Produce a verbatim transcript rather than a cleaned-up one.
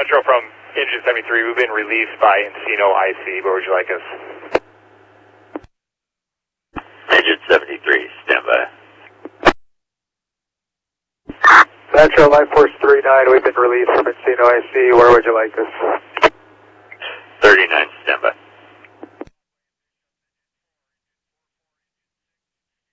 Metro from Engine seventy-three, we've been released by Encino I C. Where would you like us? Engine seventy-three, stand by. Metro Life Force three nine, we've been released from Encino I C. Where would you like us? thirty-nine, stand by.